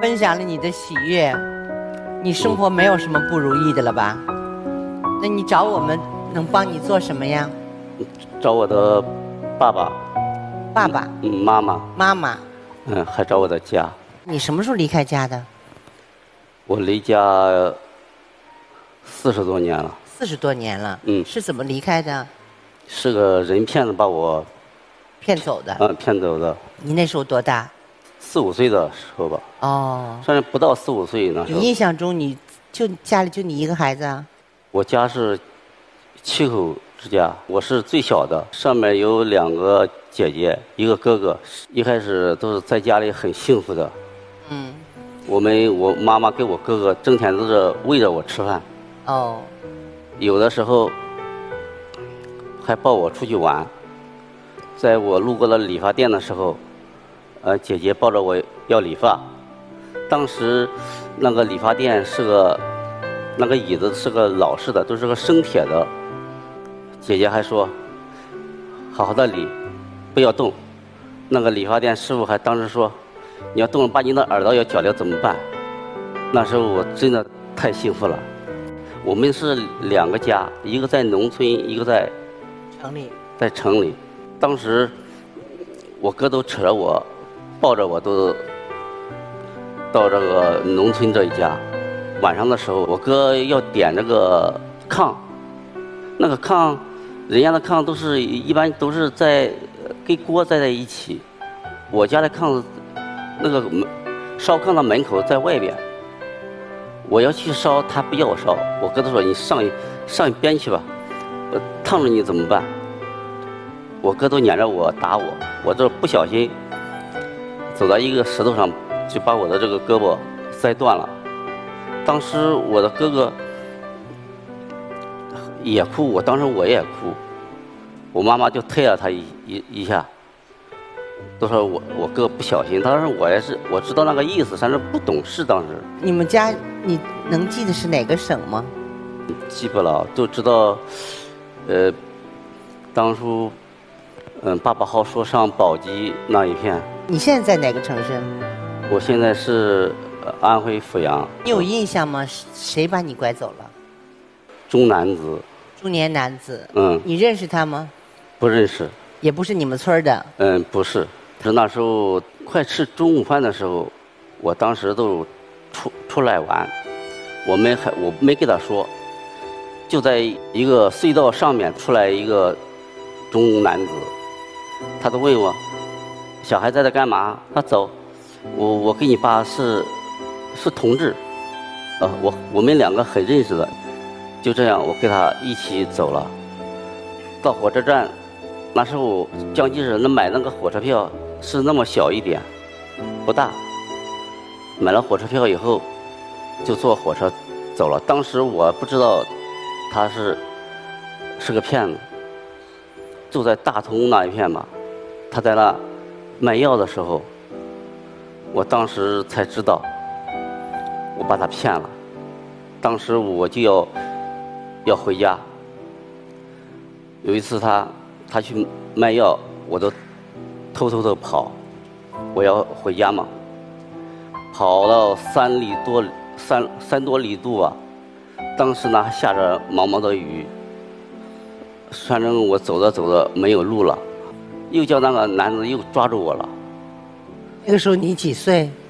分享了你的喜悦，你生活没有什么不如意的了吧？那你找我们能帮你做什么呀？ 找我的爸爸、 爸爸、 妈妈， 妈妈。 还找我的家。 你什么时候离开家的我离家40多年了。 ？40多年了。是怎么离开的？ 是个人骗子把我骗走的。 骗走的。 你那时候多大 ？4、5岁的时候吧。 哦。 算是不到4、5岁呢。 你印象中家里就你一个孩子啊？ 我家是7口之家，我是最小的，上面有2个姐姐，一个哥哥。一开始都是在家里很幸福的。我妈妈跟我哥哥整天都是喂着我吃饭。 哦。 有的时候还抱我出去玩。在我路过了理发店的时候，姐姐抱着我要理发。当时那个理发店那个椅子是个老式的，都是个生铁的。姐姐还说好好的理，不要动。那个理发店师傅还当时说，你要动了把你的耳朵要绞掉怎么办？那时候我真的太幸福了。我们是2个家，一个在农村，一个在城里。当时我哥都扯着我，抱着我都到这个农村这一家。晚上的时候，我哥要点这个炕，那个炕，人家的炕一般都是跟锅在一起。我家的炕，那个烧炕的门口在外边。我要去烧，他不要我烧。我哥都说你上一边去吧，烫着你怎么办？我哥都撵着我打我，我这不小心走到一个石头上，就把我的这个胳膊摔断了。当时我的哥哥也哭，当时我也哭。我妈妈就推了他一下，都说我哥不小心。当时我知道那个意思，但是不懂事。当时你们家你能记得是哪个省吗？ 记不了，就知道当初爸爸好说上宝鸡那一片。 你现在在哪个城市？ 我现在是安徽阜阳。 你有印象吗？谁把你拐走了？ 中年男子。 你认识他吗？ 不认识。 也不是你们村的。 不是。是那时候快吃中午饭的时候，我当时都出来玩，我没跟他说，就在一个隧道上面出来一个中男子，他都问我小孩在这干嘛？他走，我跟你爸是同志，我们2个很认识的。就这样我跟他一起走了，到火车站。那时候江西人买那个火车票是那么小一点，不大。买了火车票以后，就坐火车走了。当时我不知道他是个骗子。就在大同那一片吧，他在那卖药的时候，我当时才知道我把他骗了。当时我就要回家。有一次他去卖药，我都偷偷的跑，我要回家嘛。跑到3多里路啊，当时呢还下着毛毛的雨，反正我走着没有路了，又叫那个男子又抓住我了。 那个时候你几岁？